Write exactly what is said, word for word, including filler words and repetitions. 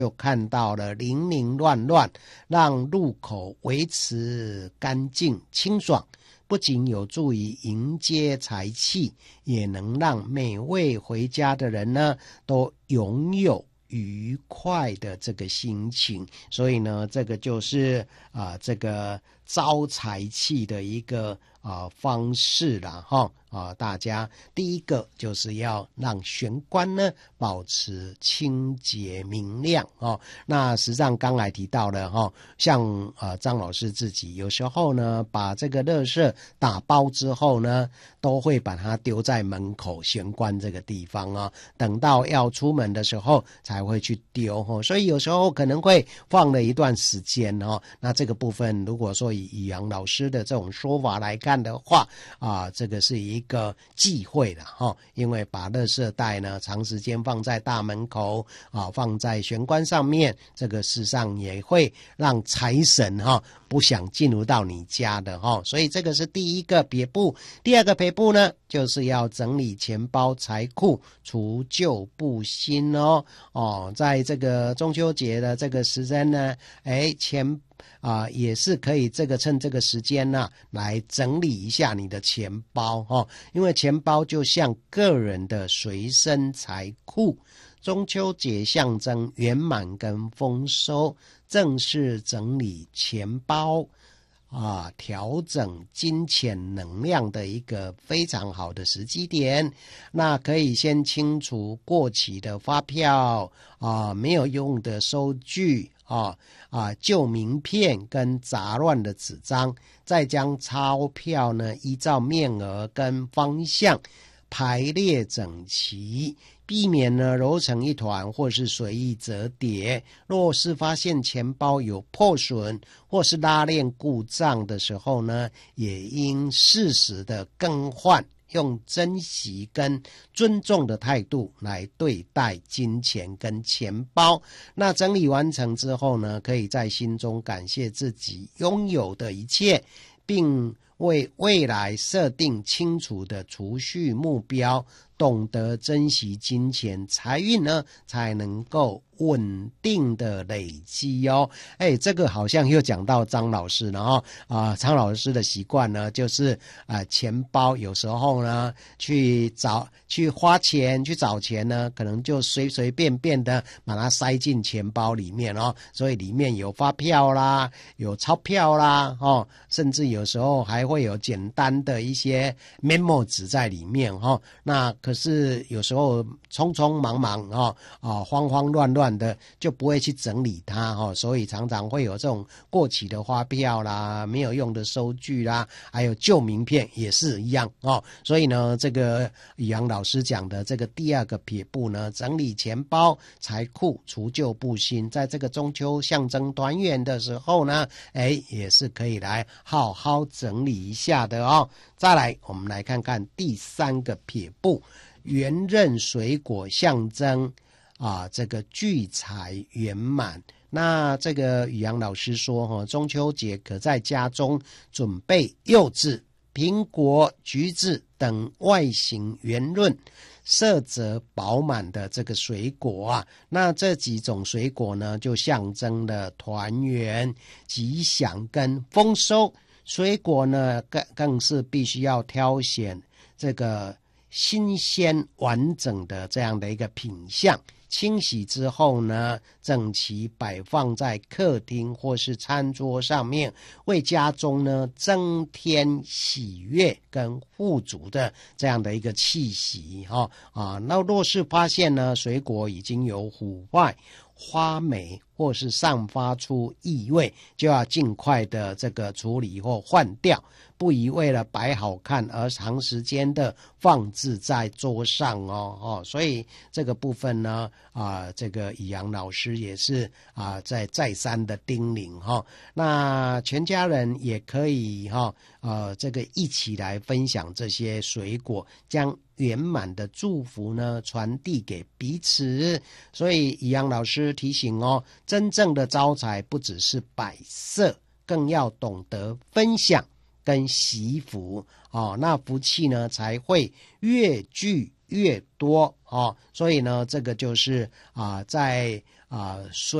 就看到了零零乱乱，让入口维持干净清爽，不仅有助于迎接财气，也能让每位回家的人呢都拥有愉快的这个心情。所以呢，这个就是啊、呃、这个招财气的一个啊、呃、方式啦哈啊，大家第一个就是要让玄关呢保持清洁明亮哦。那实际上刚才提到了哈、哦，像呃张老师自己有时候呢把这个垃圾打包之后呢，都会把它丢在门口玄关这个地方啊、哦，等到要出门的时候才会去丢哦。所以有时候可能会放了一段时间哦。那这个部分如果说以以杨老师的这种说法来看的话啊，这个是一个忌讳了哈，因为把垃圾袋呢长时间放在大门口啊，放在玄关上面，这个事实上也会让财神哈不想进入到你家的哈，所以这个是第一个撇步。第二个撇步呢，就是要整理钱包财库，除旧布新哦哦，在这个中秋节的这个时间呢，哎钱。啊、呃，也是可以这个趁这个时间呢、啊，来整理一下你的钱包哈、哦，因为钱包就像个人的随身财库，中秋节象征圆满跟丰收，正是整理钱包啊，调整金钱能量的一个非常好的时机点。那可以先清除过期的发票啊，没有用的收据啊啊，旧名片跟杂乱的纸张，再将钞票呢依照面额跟方向排列整齐，避免呢揉成一团或是随意折叠。若是发现钱包有破损或是拉链故障的时候呢，也应适时的更换，用珍惜跟尊重的态度来对待金钱跟钱包。那整理完成之后呢，可以在心中感谢自己拥有的一切，并为未来设定清楚的储蓄目标，懂得珍惜金钱，财运呢才能够稳定的累积哦。哎，这个好像又讲到张老师了哈、哦、啊，张老师的习惯呢，就是啊，钱包有时候呢去找去花钱去找钱呢，可能就随随便便的把它塞进钱包里面哦，所以里面有发票啦，有钞票啦，哦，甚至有时候还会有简单的一些 memo 纸在里面哈、哦。那可是有时候匆匆忙忙哦啊，慌慌乱乱的就不会去整理它哈、哦，所以常常会有这种过期的发票啦，没有用的收据啦，还有旧名片也是一样哦。所以呢，这个杨老师讲的这个第二个撇步呢，整理钱包财库，除旧布新，在这个中秋象征团圆的时候呢，哎，也是可以来好好整理一下的哦。再来，我们来看看第三个撇步，圆刃水果象征啊，这个聚财圆满。那这个宇阳老师说哈，中秋节可在家中准备柚子、苹果、橘子等外形圆润、色泽饱满的这个水果啊。那这几种水果呢，就象征了团圆、吉祥跟丰收。水果呢，更更是必须要挑选这个新鲜完整的这样的一个品相，清洗之后呢，整齐摆放在客厅或是餐桌上面，为家中呢增添喜悦跟富足的这样的一个气息哈、哦、啊。那若是发现呢水果已经有腐坏、花霉或是散发出异味，就要尽快的这个处理或换掉，不宜为了摆好看而长时间的放置在桌上哦哦。所以这个部分呢啊，这个以阳老师也是啊在再三的叮咛哈、哦。那全家人也可以哈呃这个一起来分享这些水果，将圆满的祝福呢传递给彼此。所以以阳老师提醒哦，真正的招财不只是摆设，更要懂得分享跟惜福哦，那福气呢才会越聚越多哦。所以呢，这个就是啊、呃，在啊。